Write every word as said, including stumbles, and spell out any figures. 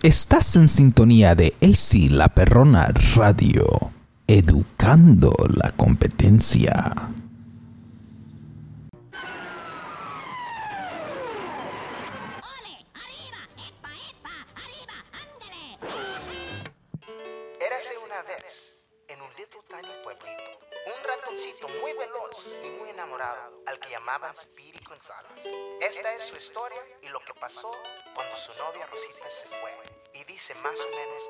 Estás en sintonía de A C La Perrona Radio, educando la competencia. Érase una vez, en un little tiny pueblito, un ratoncito muy veloz y muy enamorado al que llamaban Speedy González. Esta es su historia y lo que pasó cuando su novia Rosita se fue. Y dice más o menos